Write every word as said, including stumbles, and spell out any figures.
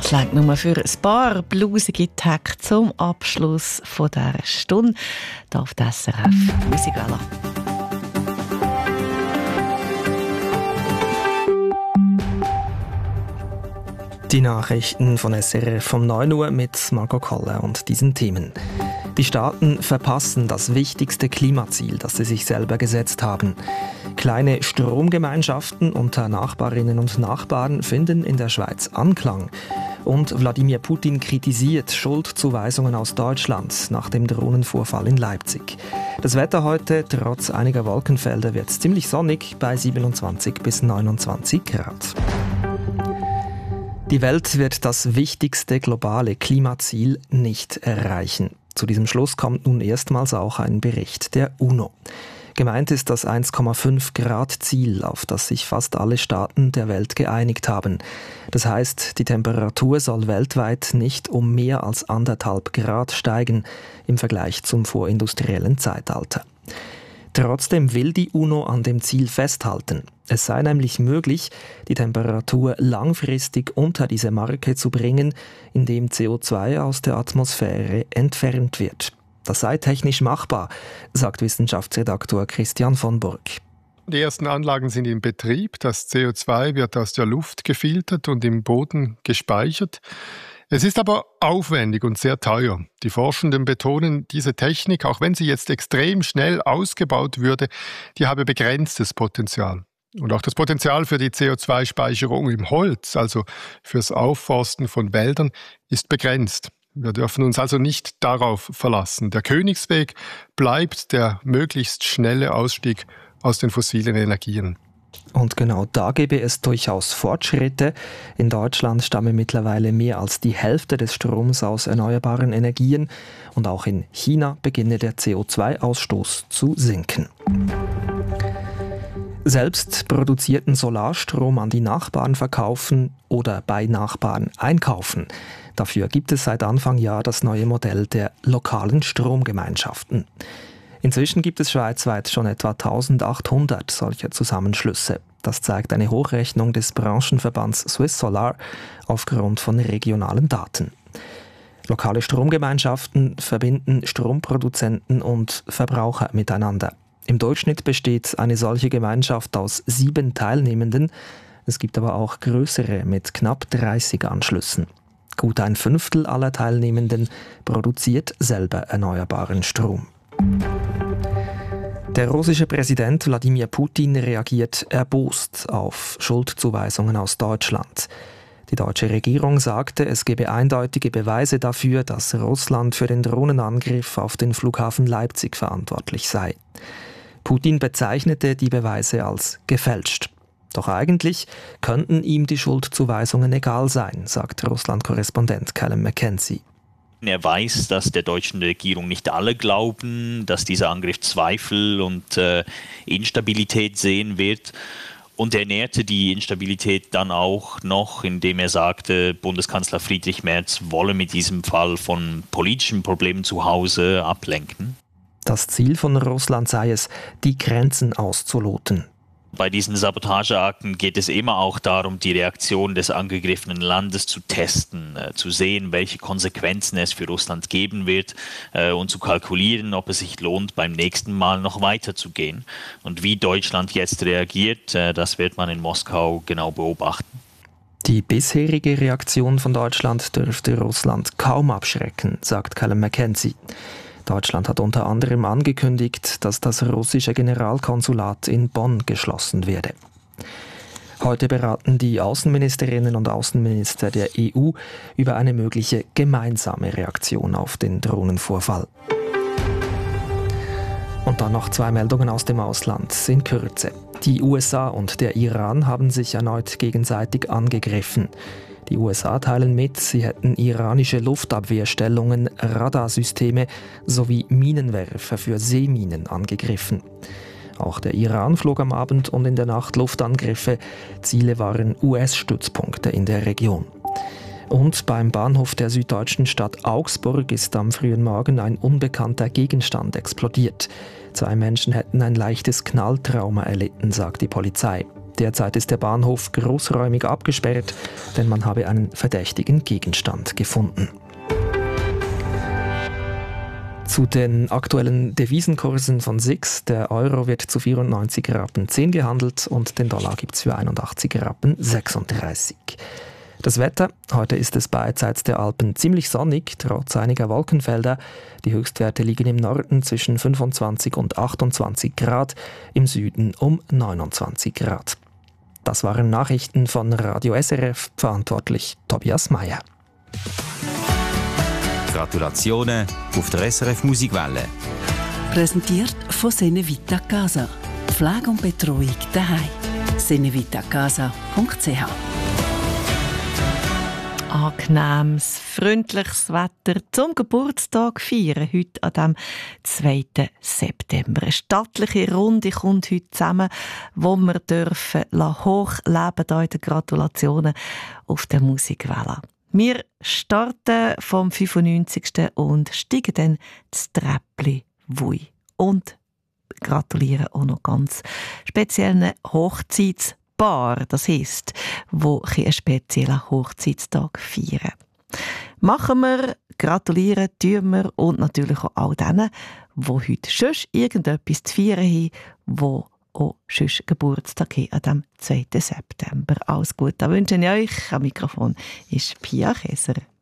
Es reicht nur für ein paar blusige Tage zum Abschluss von dieser Stunde. Hier auf der S R F Musikwelle. Die Nachrichten von S R F um neun Uhr mit Margot Koller und diesen Themen. Die Staaten verpassen das wichtigste Klimaziel, das sie sich selber gesetzt haben. Kleine Stromgemeinschaften unter Nachbarinnen und Nachbarn finden in der Schweiz Anklang. Und Wladimir Putin kritisiert Schuldzuweisungen aus Deutschland nach dem Drohnenvorfall in Leipzig. Das Wetter heute, trotz einiger Wolkenfelder, wird ziemlich sonnig bei siebenundzwanzig bis neunundzwanzig Grad. Die Welt wird das wichtigste globale Klimaziel nicht erreichen. Zu diesem Schluss kommt nun erstmals auch ein Bericht der UNO. Gemeint ist das eins Komma fünf Grad Ziel, auf das sich fast alle Staaten der Welt geeinigt haben. Das heißt, die Temperatur soll weltweit nicht um mehr als anderthalb Grad steigen im Vergleich zum vorindustriellen Zeitalter. Trotzdem will die UNO an dem Ziel festhalten. Es sei nämlich möglich, die Temperatur langfristig unter diese Marke zu bringen, indem C O zwei aus der Atmosphäre entfernt wird. Das sei technisch machbar, sagt Wissenschaftsredaktor Christian von Burg. Die ersten Anlagen sind in Betrieb. Das C O zwei wird aus der Luft gefiltert und im Boden gespeichert. Es ist aber aufwendig und sehr teuer. Die Forschenden betonen, diese Technik, auch wenn sie jetzt extrem schnell ausgebaut würde, die habe begrenztes Potenzial. Und auch das Potenzial für die C O zwei Speicherung im Holz, also fürs Aufforsten von Wäldern, ist begrenzt. Wir dürfen uns also nicht darauf verlassen. Der Königsweg bleibt der möglichst schnelle Ausstieg aus den fossilen Energien. Und genau da gebe es durchaus Fortschritte. In Deutschland stamme mittlerweile mehr als die Hälfte des Stroms aus erneuerbaren Energien. Und auch in China beginne der C O zwei Ausstoß zu sinken. Selbst produzierten Solarstrom an die Nachbarn verkaufen oder bei Nachbarn einkaufen. Dafür gibt es seit Anfang Jahr das neue Modell der lokalen Stromgemeinschaften. Inzwischen gibt es schweizweit schon etwa eintausendachthundert solcher Zusammenschlüsse. Das zeigt eine Hochrechnung des Branchenverbands Swiss Solar aufgrund von regionalen Daten. Lokale Stromgemeinschaften verbinden Stromproduzenten und Verbraucher miteinander. Im Durchschnitt besteht eine solche Gemeinschaft aus sieben Teilnehmenden. Es gibt aber auch größere mit knapp dreißig Anschlüssen. Gut ein Fünftel aller Teilnehmenden produziert selber erneuerbaren Strom. Der russische Präsident Wladimir Putin reagiert erbost auf Schuldzuweisungen aus Deutschland. Die deutsche Regierung sagte, es gebe eindeutige Beweise dafür, dass Russland für den Drohnenangriff auf den Flughafen Leipzig verantwortlich sei. Putin bezeichnete die Beweise als gefälscht. Doch eigentlich könnten ihm die Schuldzuweisungen egal sein, sagt Russland-Korrespondent Callum McKenzie. Er weiß, dass der deutschen Regierung nicht alle glauben, dass dieser Angriff Zweifel und äh, Instabilität sehen wird. Und er nährte die Instabilität dann auch noch, indem er sagte, Bundeskanzler Friedrich Merz wolle mit diesem Fall von politischen Problemen zu Hause ablenken. Das Ziel von Russland sei es, die Grenzen auszuloten. Bei diesen Sabotageakten geht es immer auch darum, die Reaktion des angegriffenen Landes zu testen, äh, zu sehen, welche Konsequenzen es für Russland geben wird äh, und zu kalkulieren, ob es sich lohnt, beim nächsten Mal noch weiterzugehen. Und wie Deutschland jetzt reagiert, äh, das wird man in Moskau genau beobachten. Die bisherige Reaktion von Deutschland dürfte Russland kaum abschrecken, sagt Callum McKenzie. Deutschland hat unter anderem angekündigt, dass das russische Generalkonsulat in Bonn geschlossen werde. Heute beraten die Außenministerinnen und Außenminister der E U über eine mögliche gemeinsame Reaktion auf den Drohnenvorfall. Und dann noch zwei Meldungen aus dem Ausland in Kürze. Die U S A und der Iran haben sich erneut gegenseitig angegriffen. Die U S A teilen mit, sie hätten iranische Luftabwehrstellungen, Radarsysteme sowie Minenwerfer für Seeminen angegriffen. Auch der Iran flog am Abend und in der Nacht Luftangriffe. Ziele waren U S-Stützpunkte in der Region. Und beim Bahnhof der süddeutschen Stadt Augsburg ist am frühen Morgen ein unbekannter Gegenstand explodiert. Zwei Menschen hätten ein leichtes Knalltrauma erlitten, sagt die Polizei. Derzeit ist der Bahnhof großräumig abgesperrt, denn man habe einen verdächtigen Gegenstand gefunden. Zu den aktuellen Devisenkursen von S I X. Der Euro wird zu vierundneunzig Rappen zehn gehandelt und den Dollar gibt es für einundachtzig Rappen sechsunddreißig. Das Wetter: Heute ist es beidseits der Alpen ziemlich sonnig, trotz einiger Wolkenfelder. Die Höchstwerte liegen im Norden zwischen fünfundzwanzig und achtundzwanzig Grad, im Süden um neunundzwanzig Grad. Das waren Nachrichten von Radio S R F, verantwortlich Tobias Meyer. Gratulationen auf der S R F Musikwelle. Präsentiert von Senevita Casa. Pflege und Betreuung daheim. senevitacasa punkt c h. Angenehmes, freundliches Wetter zum Geburtstag feiern, heute an dem zweiten September. Eine stattliche Runde kommt heute zusammen, wo wir dürfen hochleben hier in den Gratulationen auf der Musikwelle. Wir starten vom fünfundneunzigsten und steigen dann das Treppli Wui und gratulieren auch noch ganz speziellen Hochzeitspaar, das heisst, wo einen speziellen Hochzeitstag feiern. Machen wir, gratulieren, tun wir und natürlich auch all denen, die heute schon irgendetwas zu feiern haben, die auch schon Geburtstag haben an dem zweiten September. Alles Gute, das wünsche ich euch. Am Mikrofon ist Pia Käser.